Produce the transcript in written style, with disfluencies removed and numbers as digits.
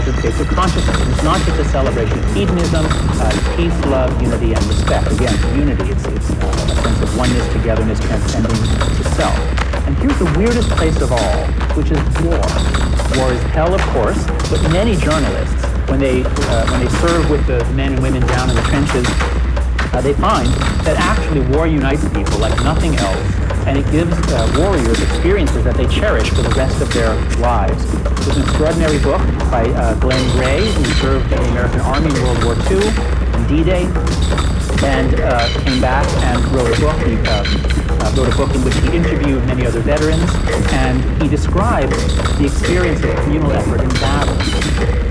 altered states of consciousness. It's not just a celebration of hedonism, peace, love, unity, and respect. Again, unity, it's a sense of oneness, togetherness, transcending the self. And here's the weirdest place of all, which is war. War is hell, of course, but many journalists, when they serve with the men and women down in the trenches, they find that actually war unites people like nothing else, and it gives warriors experiences that they cherish for the rest of their lives. There's an extraordinary book by Glenn Gray, who served in the American Army in World War II and D-Day, and came back and wrote a book. He wrote a book in which he interviewed many other veterans, and he described the experience of communal effort in battle.